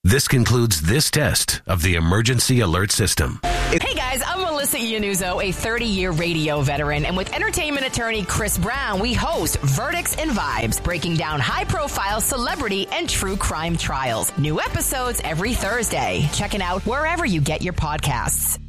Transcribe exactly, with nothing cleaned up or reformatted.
This concludes this test of the emergency alert system. Hey guys, I'm Melissa Iannuzzo, a thirty-year radio veteran, and with entertainment attorney Chris Brown, we host Verdicts and Vibes, breaking down high-profile celebrity and true crime trials. New episodes every Thursday. Check it out wherever you get your podcasts.